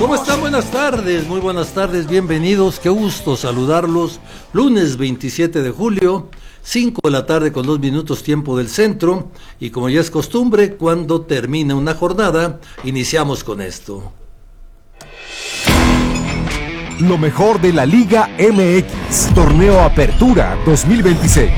¿Cómo están? Muy buenas tardes, bienvenidos, qué gusto saludarlos. Lunes 27 de julio, 5 de la tarde con 2 minutos tiempo del centro, y como ya es costumbre, cuando termine una jornada, iniciamos con esto. Lo mejor de la Liga MX, Torneo Apertura 2026.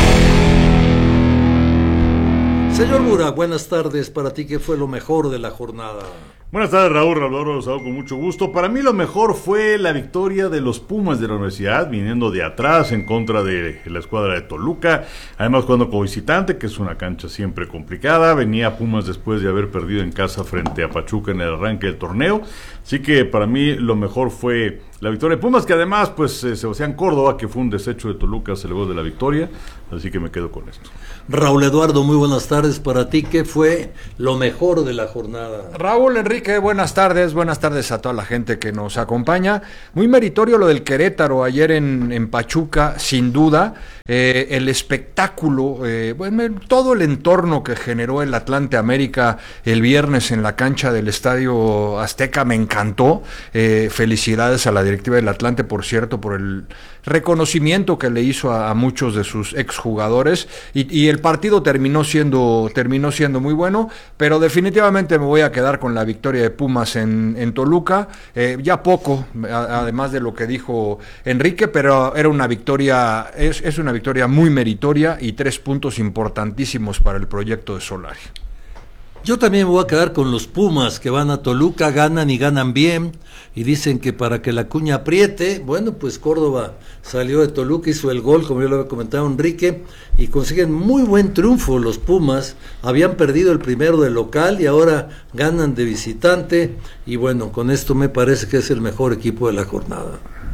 Señor Burak, buenas tardes. Para ti, ¿qué fue lo mejor de la jornada? Buenas tardes, Raúl Rosado, con mucho gusto. Para mí lo mejor fue la victoria de los Pumas de la Universidad, viniendo de atrás en contra de la escuadra de Toluca, además jugando como visitante, que es una cancha siempre complicada. Venía Pumas después de haber perdido en casa frente a Pachuca en el arranque del torneo, así que para mí lo mejor fue la victoria de Pumas, que además pues Sebastián Córdoba, que fue un desecho de Toluca, se llegó de la victoria, así que me quedo con esto. Raúl Eduardo, muy buenas tardes. Para ti, ¿qué fue lo mejor de la jornada? Raúl Enrique, buenas tardes a toda la gente que nos acompaña. Muy meritorio lo del Querétaro ayer en Pachuca, sin duda. El espectáculo, todo el entorno que generó el Atlante América el viernes en la cancha del Estadio Azteca me encantó. Felicidades a la directiva del Atlante, por cierto, por el reconocimiento que le hizo a muchos de sus exjugadores, y el partido terminó siendo muy bueno, pero definitivamente me voy a quedar con la victoria de Pumas en Toluca. Ya poco, además de lo que dijo Enrique, pero era una victoria, es una victoria muy meritoria y 3 puntos importantísimos para el proyecto de Solari. Yo también me voy a quedar con los Pumas, que van a Toluca, ganan y ganan bien, y dicen que para que la cuña apriete, bueno, pues Córdoba salió de Toluca, hizo el gol, como yo lo había comentado Enrique, y consiguen muy buen triunfo los Pumas. Habían perdido el primero de local y ahora ganan de visitante, y bueno, con esto me parece que es el mejor equipo de la jornada.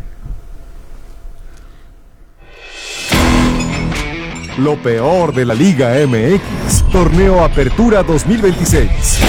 Lo peor de la Liga MX, Torneo Apertura 2026.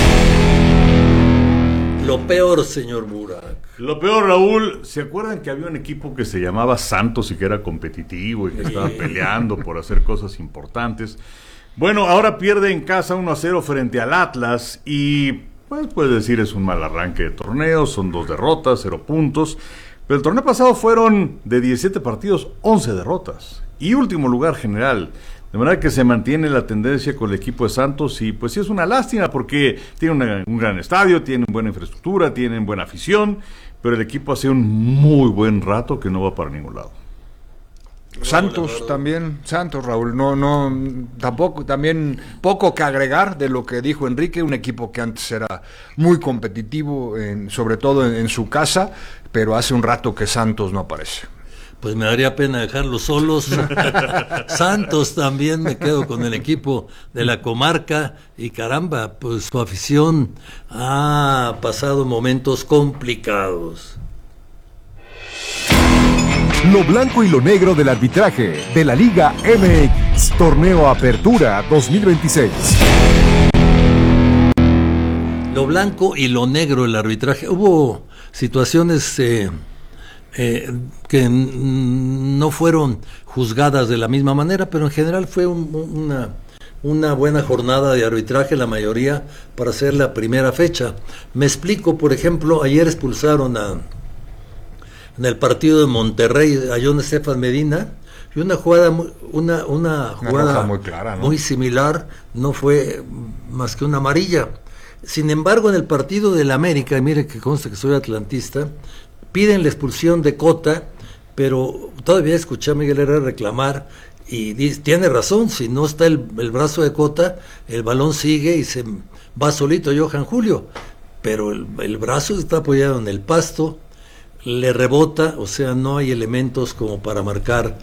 Lo peor, señor Burak. Lo peor, Raúl, ¿se acuerdan que había un equipo que se llamaba Santos y que era competitivo y que estaba peleando por hacer cosas importantes? Bueno, ahora pierde en casa 1-0 frente al Atlas y, pues, puedes decir, es un mal arranque de torneo, son 2 derrotas, 0 puntos, pero el torneo pasado fueron de 17 partidos, 11 derrotas. Y último lugar general, de manera que se mantiene la tendencia con el equipo de Santos, y pues sí es una lástima porque tiene un gran estadio, tienen buena infraestructura, tienen buena afición, pero el equipo hace un muy buen rato que no va para ningún lado. Santos, Raúl, tampoco, también poco que agregar de lo que dijo Enrique, un equipo que antes era muy competitivo, sobre todo en su casa, pero hace un rato que Santos no aparece. Pues me daría pena dejarlos solos. Santos también, me quedo con el equipo de la comarca, y caramba, pues su afición ha pasado momentos complicados. Lo blanco y lo negro del arbitraje de la Liga MX, Torneo Apertura 2026. Lo blanco y lo negro del arbitraje. Hubo situaciones que no fueron juzgadas de la misma manera, pero en general fue una buena jornada de arbitraje, la mayoría para ser la primera fecha. Me explico, por ejemplo, ayer expulsaron en el partido de Monterrey a John Estefan Medina, y una jugada muy clara, ¿no? Muy similar, no fue más que una amarilla. Sin embargo, en el partido del América, y mire que consta que soy atlantista, piden la expulsión de Cota, pero todavía escuché a Miguel Herrera reclamar, y tiene razón, si no está el brazo de Cota, el balón sigue y se va solito Johan Julio, pero el brazo está apoyado en el pasto, le rebota, o sea, no hay elementos como para marcar,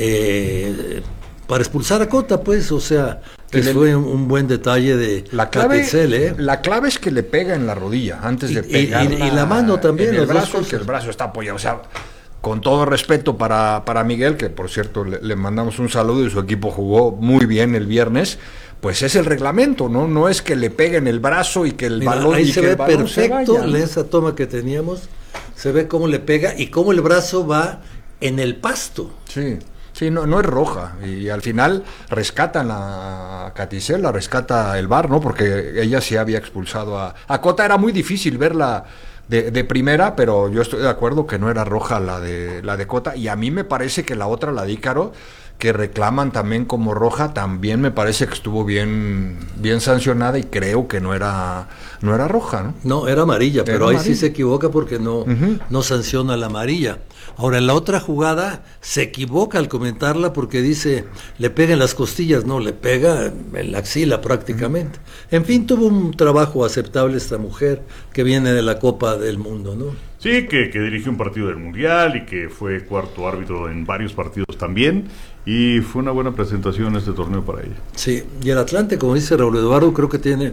para expulsar a Cota, pues, o sea, que fue un buen detalle de la clave. Catecel, La clave es que le pega en la rodilla antes de pegar y la mano también, en el brazo, que el brazo está apoyado. O sea, con todo respeto para Miguel, que por cierto le mandamos un saludo, y su equipo jugó muy bien el viernes, pues es el reglamento, no es que le pegue en el brazo y que el balón, ahí y se que ve el balón perfecto, se vaya, ¿no? Esa toma que teníamos, se ve cómo le pega y cómo el brazo va en el pasto. Sí, no es roja, y al final rescatan a Catecel, la rescata el VAR, ¿no? Porque ella sí había expulsado a Cota. Era muy difícil verla de primera, pero yo estoy de acuerdo que no era roja la de Cota, y a mí me parece que la otra, la de Ícaro, que reclaman también como roja, también me parece que estuvo bien sancionada, y creo que no era roja, ¿no? No, era amarilla, pero Era ahí amarilla. sí se equivoca porque no sanciona la amarilla. Ahora, en la otra jugada se equivoca al comentarla porque dice, le pega en las costillas, no, le pega en la axila prácticamente. En fin, tuvo un trabajo aceptable esta mujer que viene de la Copa del Mundo, ¿no? Sí, que dirigió un partido del Mundial y que fue cuarto árbitro en varios partidos también, y fue una buena presentación este torneo para ella. Sí, y el Atlante, como dice Raúl Eduardo, creo que tiene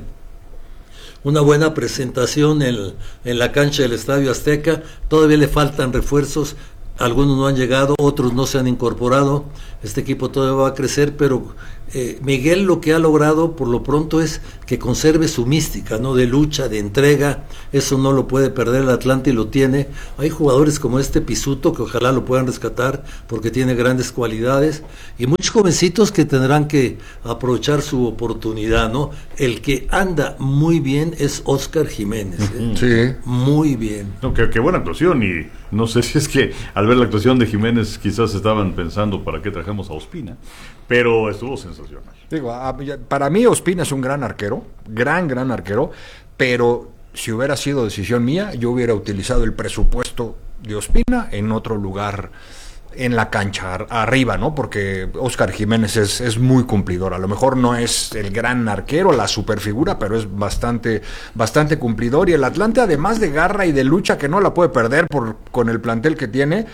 una buena presentación en la cancha del Estadio Azteca. Todavía le faltan refuerzos, algunos no han llegado, otros no se han incorporado. Este equipo todavía va a crecer, pero Miguel lo que ha logrado por lo pronto es que conserve su mística, ¿no? De lucha, de entrega. Eso no lo puede perder el Atlante, y lo tiene. Hay jugadores como este Pisuto que ojalá lo puedan rescatar porque tiene grandes cualidades, y muchos jovencitos que tendrán que aprovechar su oportunidad, ¿no? El que anda muy bien es Óscar Jiménez, ¿eh? Sí. Muy bien. No, qué buena actuación, y no sé si es que al ver la actuación de Jiménez quizás estaban pensando para qué trajemos a Ospina, pero estuvo sensacional. Digo, para mí Ospina es un gran arquero, gran arquero, pero si hubiera sido decisión mía, yo hubiera utilizado el presupuesto de Ospina en otro lugar en la cancha, arriba, ¿no? Porque Óscar Jiménez es muy cumplidor. A lo mejor no es el gran arquero, la superfigura, pero es bastante cumplidor. Y el Atlante, además de garra y de lucha, que no la puede perder con el plantel que tiene,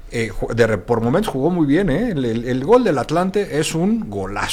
por momentos jugó muy bien, ¿eh? El gol del Atlante es un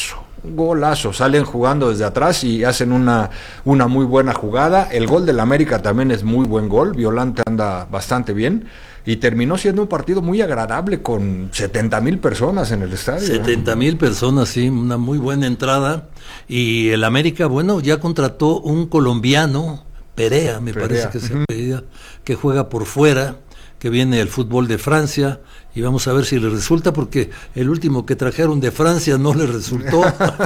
golazo. Salen jugando desde atrás y hacen una muy buena jugada. El gol del América también es muy buen gol. Violante anda bastante bien. Y terminó siendo un partido muy agradable con 70,000 personas en el estadio. 70,000 personas, sí, una muy buena entrada. Y el América, bueno, ya contrató un colombiano, Perea, me parece que se apellida, que juega por fuera, que viene del fútbol de Francia, y vamos a ver si le resulta, porque el último que trajeron de Francia no le resultó.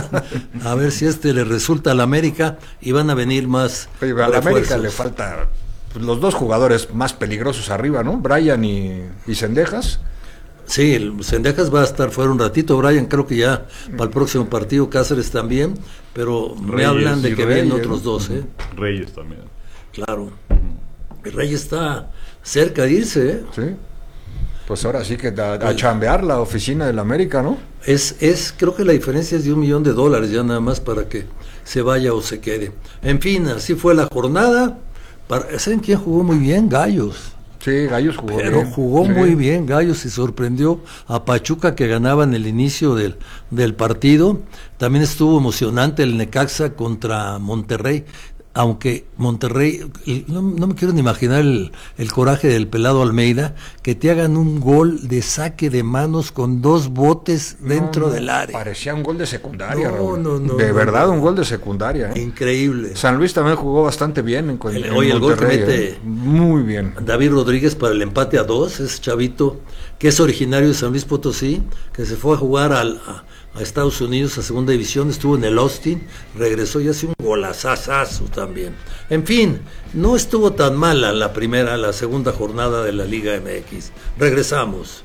A ver si le resulta al América, y van a venir más Pero al América le falta los dos jugadores más peligrosos arriba, ¿no? Brian y Cendejas. Sí, el Cendejas va a estar fuera un ratito, Brian creo que ya para el próximo partido, Cáceres también, pero me Reyes, hablan de que vienen Reyes, otros dos, ¿eh? Reyes también. Claro. El Rey está cerca de irse, ¿eh? Sí. Pues ahora sí que a chambear la oficina del América, ¿no? Creo que la diferencia es de $1 millón ya nada más para que se vaya o se quede. En fin, así fue la jornada. ¿Saben quién jugó muy bien? Gallos. Sí, Gallos jugó Pero bien. jugó Sí. muy bien Gallos, y sorprendió a Pachuca, que ganaba en el inicio del partido. También estuvo emocionante el Necaxa contra Monterrey, aunque Monterrey, no me quiero ni imaginar el coraje del pelado Almeida, que te hagan un gol de saque de manos con 2 botes dentro del área. Parecía un gol de secundaria, No, Raúl. no, de no, verdad, no. un gol de secundaria, ¿eh? Increíble. San Luis también jugó bastante bien en Oye, el gol que Monterrey, mete ¿eh? Muy bien. David Rodríguez para el empate a 2, es chavito que es originario de San Luis Potosí, que se fue a jugar a Estados Unidos a segunda división, estuvo en el Austin, regresó y hace un golazazazo también. En fin, no estuvo tan mala la segunda jornada de la Liga MX. Regresamos.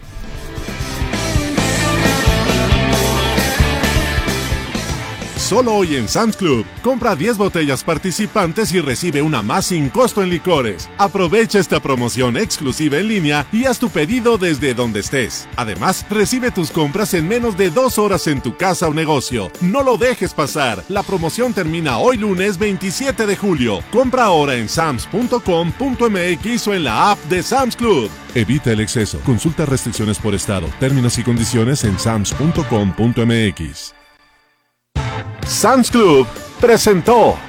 Solo hoy en Sam's Club, compra 10 botellas participantes y recibe una más sin costo en licores. Aprovecha esta promoción exclusiva en línea y haz tu pedido desde donde estés. Además, recibe tus compras en menos de 2 horas en tu casa o negocio. No lo dejes pasar. La promoción termina hoy lunes 27 de julio. Compra ahora en sams.com.mx o en la app de Sam's Club. Evita el exceso. Consulta restricciones por estado. Términos y condiciones en sams.com.mx. Sam's Club presentó